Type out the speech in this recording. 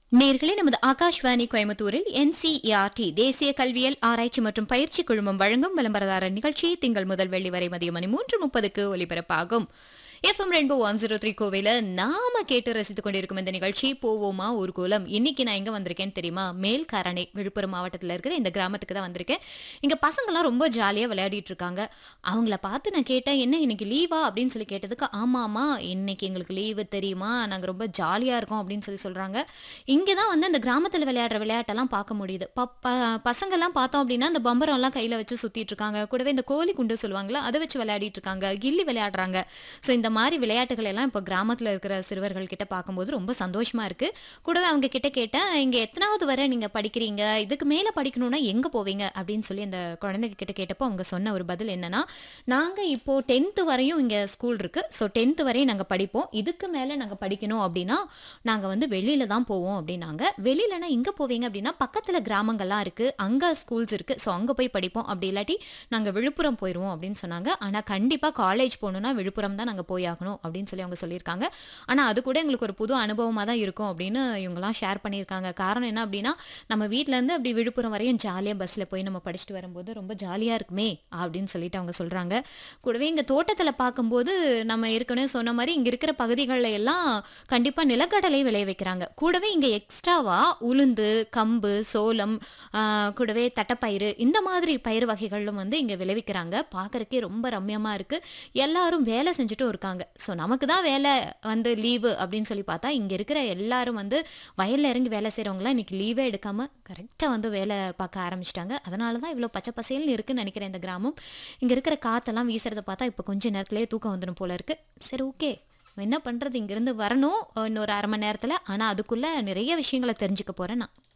நேர்களே, நமது ஆகாஷ்வாணி கோயம்புத்தூரில் NCERT தேசிய கல்வியல் ஆராய்ச்சி மற்றும் பயிற்சி குழுமம் வழங்கும் விளம்பரதாரர் நிகழ்ச்சி திங்கள் முதல் வெள்ளி வரை மதியம் மணி 3:30 ஒலிபரப்பாகும். FM ரெயின்போ 103 கோவையில நாம கேட்டு ரசித்துக் கொண்டிருக்கும் இந்த நிகழ்ச்சி போவோமா ஊர்கோலம். இன்னைக்கு நான் எங்க வந்திருக்கேன்னு தெரியுமா? மேல்காரணை, விழுப்புரம் மாவட்டத்தில் இருக்கிற இந்த கிராமத்துக்கு தான் வந்திருக்கேன். இங்க பசங்கள்லாம் ரொம்ப ஜாலியா விளையாடிட்டு இருக்காங்க. அவங்கள பார்த்து நான் கேட்டேன், என்ன இன்னைக்கு லீவா அப்படின்னு சொல்லி கேட்டதுக்கு, ஆமாமா இன்னைக்கு எங்களுக்கு லீவு தெரியுமா, நாங்க ரொம்ப ஜாலியா இருக்கோம் அப்படின்னு சொல்லி சொல்றாங்க. இங்கதான் வந்து அந்த கிராமத்துல விளையாடுற விளையாட்டெல்லாம் பார்க்க முடியுது. பசங்கெல்லாம் பார்த்தோம் அப்படின்னா இந்த பம்பரம் எல்லாம் கையில வச்சு சுத்திட்டு இருக்காங்க. கூடவே இந்த கோழி குண்டு சொல்லுவாங்களா, அதை வச்சு விளையாடிட்டு இருக்காங்க, கில்லி விளையாடுறாங்க. ஸோ இந்த மாதிரி விளையாட்டுகள் எல்லாம் இப்போ கிராமத்தில் இருக்கிற சிறுவர்கள் கிட்ட பார்க்கும்போது ரொம்ப சந்தோஷமா இருக்கு. கூடவே அவங்க கிட்ட கேட்டேன், இங்க எத்தனாவது வரை நீங்க படிக்கிறீங்க, இதுக்கு மேல படிக்கணும்னா எங்க போவீங்க அப்படின்னு சொல்லி அந்த குழந்தைங்க கிட்ட கேட்டப்போ அவங்க சொன்ன ஒரு பதில் என்னன்னா, நாங்க இப்போ 10th வரையும் இங்க ஸ்கூல் இருக்கு. ஸோ 10th வரையும் நாங்க படிப்போம். இதுக்கு மேல நாங்க படிக்கணும் அப்படின்னா நாங்க வந்து வெளியில தான் போவோம் அப்படின்னாங்க. வெளியிலனா எங்க போவீங்க அப்படின்னா, பக்கத்துல கிராமங்கள்லாம் இருக்கு, அங்க ஸ்கூல்ஸ் இருக்கு. ஸோ அங்க போய் படிப்போம். அப்படி இல்லாட்டி நாங்க விழுப்புரம் போயிடுவோம் அப்படின்னு சொன்னாங்க. ஆனா கண்டிப்பா காலேஜ் போகணும்னா விழுப்புரம் தான் நாங்க போய் ஆகணும் அப்படின்னு சொல்லி அவங்க சொல்லியிருக்காங்க. ஆனா அது கூட எங்களுக்கு ஒரு புது அனுபவமா தான் இருக்கும் அப்படின்னு இவங்கெல்லாம் ஷேர் பண்ணியிருக்காங்க. காரணம் என்ன அப்படின்னா, நம்ம வீட்ல இருந்து அப்படி விழுப்புரம் வரையும் ஜாலியா பஸ்ல போய் நம்ம படிச்சுட்டு வரும்போது ரொம்ப ஜாலியா இருக்குமே அப்படின்னு சொல்லிட்டு அவங்க சொல்றாங்க. கூடவே இங்க தோட்டத்துல பார்க்கும்போது நம்ம ஏற்கனவே சொன்ன மாதிரி இங்க இருக்கிற பகுதிகளில் எல்லாம் கண்டிப்பா நிலக்கடலை விளைய வைக்கிறாங்க. கூடவே இங்க எக்ஸ்ட்ராவா உளுந்து, கம்பு, சோளம், கூடவே தட்டைப்பயிறு, இந்த மாதிரி பயிர் வகைகளும் வந்து இங்க விளைவிக்கிறாங்க. பார்க்கறக்கே ரொம்ப ரம்யமா இருக்கு. எல்லாரும் வேலை செஞ்சுட்டும் இருக்காங்க. ஸோ நமக்கு தான் வேலை வந்து லீவு அப்படின்னு சொல்லி பார்த்தா, இங்க இருக்கிற எல்லாரும் வந்து வயல்ல இறங்கி வேலை செய்யறவங்களாம் இன்னைக்கு லீவே எடுக்காம கரெக்டா வந்து வேலை பார்க்க ஆரம்பிச்சிட்டாங்க. அதனால தான் இவ்வளோ பச்சை பசேல்னு இருக்குன்னு நினைக்கிறேன் இந்த கிராமம். இங்க இருக்கிற காத்தெல்லாம் வீசுறதை பார்த்தா இப்போ கொஞ்ச நேரத்திலேயே தூக்கம் வந்துடும் போல இருக்கு. சரி, ஓகே, என்ன பண்றது, இங்கிருந்து வரணும் இன்னொரு 1/2 மணி நேரத்துல. ஆனா அதுக்குள்ள நிறைய விஷயங்களை தெரிஞ்சுக்க போறேன் நான்.